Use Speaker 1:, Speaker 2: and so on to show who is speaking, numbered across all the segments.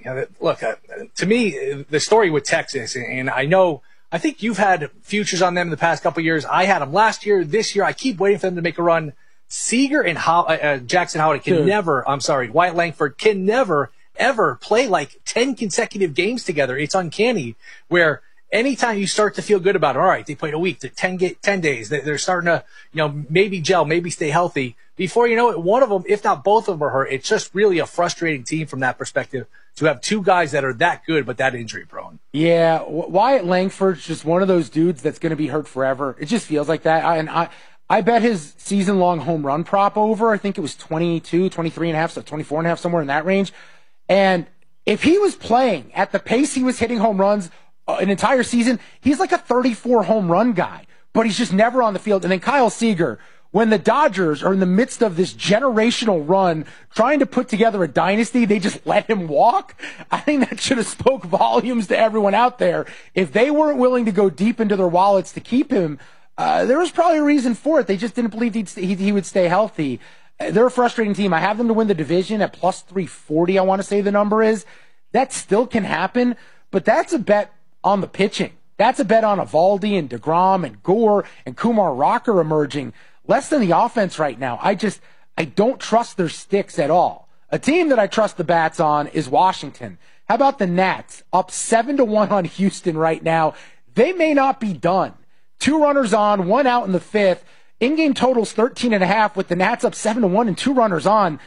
Speaker 1: Look, to me, the story with Texas, and I think you've had futures on them in the past couple of years. I had them last year, this year. I keep waiting for them to make a run. Seager and Jackson Howard Wyatt Langford can never, ever play like 10 consecutive games together. It's uncanny where anytime you start to feel good about it, all right, they played a week, 10 days. They're starting to, maybe gel, maybe stay healthy. Before you know it, one of them, if not both of them are hurt. It's just really a frustrating team from that perspective to have two guys that are that good but that injury prone.
Speaker 2: Yeah, Wyatt Langford's just one of those dudes that's going to be hurt forever. It just feels like that. I bet his season-long home run prop over. I think it was 22, 23 and a half, so 24 and a half, somewhere in that range. And if he was playing at the pace he was hitting home runs an entire season, he's like a 34 home run guy, but he's just never on the field. And then Kyle Seager, when the Dodgers are in the midst of this generational run, trying to put together a dynasty, they just let him walk. I think that should have spoke volumes to everyone out there. If they weren't willing to go deep into their wallets to keep him, there was probably a reason for it. They just didn't believe he would stay healthy. They're a frustrating team. I have them to win the division at plus 340, I want to say the number is. That still can happen, but that's a bet on the pitching. That's a bet on Eovaldi and DeGrom and Gore and Kumar Rocker emerging. Less than the offense right now. I don't trust their sticks at all. A team that I trust the bats on is Washington. How about the Nats? Up 7-1 on Houston right now. They may not be done. 2 runners on, 1 out in the 5th. In-game total's 13.5 with the Nats up 7-1 and 2 runners on.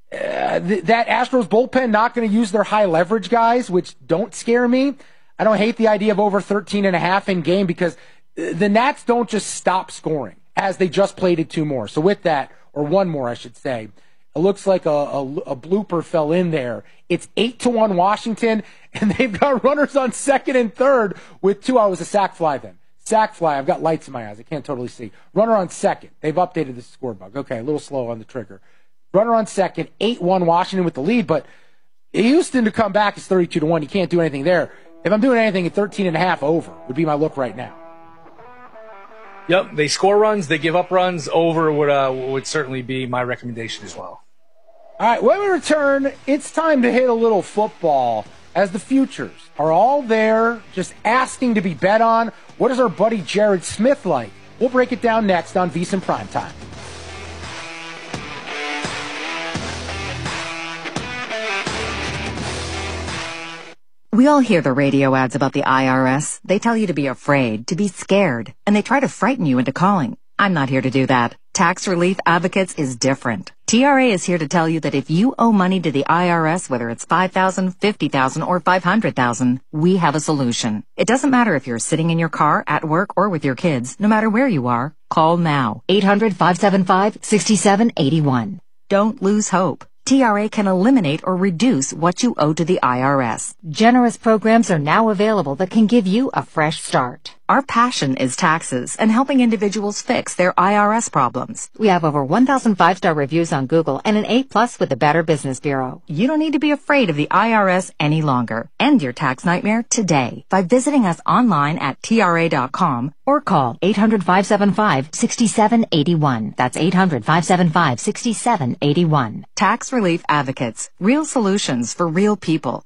Speaker 2: That Astros bullpen not going to use their high leverage guys, which don't scare me. I don't hate the idea of over 13.5 in game because the Nats don't just stop scoring as they just plated 2 more. So with that, or 1 more, I should say, it looks like a blooper fell in there. It's 8-1 Washington, and they've got runners on 2nd and 3rd with 2. It was a sac fly then. Sack fly. I've got lights in my eyes. I can't totally see. Runner on 2nd. They've updated the score bug. Okay, a little slow on the trigger. Runner on 2nd. 8-1 Washington with the lead, but Houston to come back is 32-1. You can't do anything there. If I'm doing anything at 13.5 over would be my look right now.
Speaker 1: Yep, they score runs. They give up runs. Over would certainly be my recommendation as well.
Speaker 2: All right, when we return, it's time to hit a little football as the futures are all there just asking to be bet on. What is our buddy Jared Smith like? We'll break it down next on VSiN Primetime.
Speaker 3: We all hear the radio ads about the IRS. They tell you to be afraid, to be scared, and they try to frighten you into calling. I'm not here to do that. Tax Relief Advocates is different. TRA is here to tell you that if you owe money to the IRS, whether it's $5,000, $50,000, or $500,000, we have a solution. It doesn't matter if you're sitting in your car, at work, or with your kids. No matter where you are, call now. 800-575-6781. Don't lose hope. TRA can eliminate or reduce what you owe to the IRS. Generous programs are now available that can give you a fresh start. Our passion is taxes and helping individuals fix their IRS problems. We have over 1,000 5-star reviews on Google and an A+ with the Better Business Bureau. You don't need to be afraid of the IRS any longer. End your tax nightmare today by visiting us online at TRA.com or call 800-575-6781. That's 800-575-6781. Tax Relief Advocates. Real solutions for real people.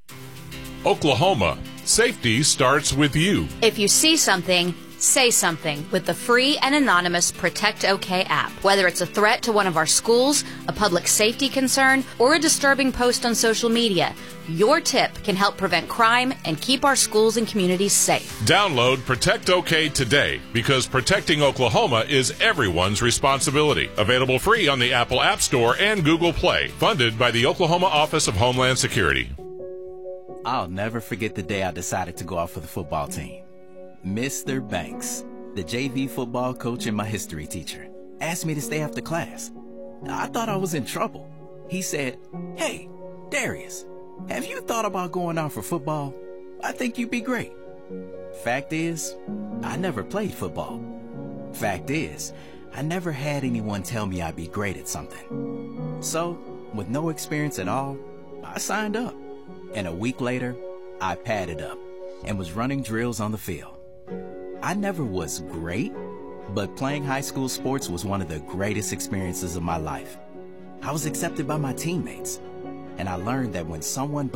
Speaker 4: Oklahoma. Safety starts with you.
Speaker 5: If you see something, say something with the free and anonymous Protect OK app. Whether it's a threat to one of our schools, a public safety concern, or a disturbing post on social media, your tip can help prevent crime and keep our schools and communities safe.
Speaker 4: Download Protect OK today because protecting Oklahoma is everyone's responsibility. Available free on the Apple App Store and Google Play. Funded by the Oklahoma Office of Homeland Security.
Speaker 6: I'll never forget the day I decided to go out for the football team. Mr. Banks, the JV football coach and my history teacher, asked me to stay after class. I thought I was in trouble. He said, "Hey, Darius, have you thought about going out for football? I think you'd be great." Fact is, I never played football. Fact is, I never had anyone tell me I'd be great at something. So, with no experience at all, I signed up. And a week later, I padded up and was running drills on the field. I never was great, but playing high school sports was one of the greatest experiences of my life. I was accepted by my teammates, and I learned that when someone